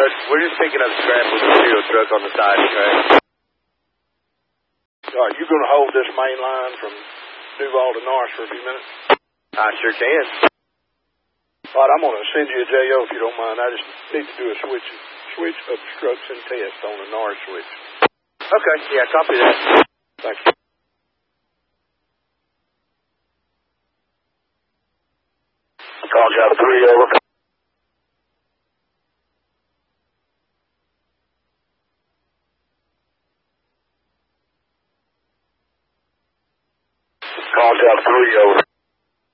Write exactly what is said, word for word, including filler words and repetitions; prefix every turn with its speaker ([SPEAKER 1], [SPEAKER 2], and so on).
[SPEAKER 1] Bud. We're just picking up scrap with the cereal truck on the side of the track.
[SPEAKER 2] All right, you going to hold this main line from Duval to Norris for a few minutes?
[SPEAKER 1] I sure can.
[SPEAKER 2] All right, I'm going to send you a J O if you don't mind. I just need to do a switch switch obstruction test on the Norris switch.
[SPEAKER 1] Okay, yeah, copy that.
[SPEAKER 2] Thank you.
[SPEAKER 3] Call job three, over. Call job three, over.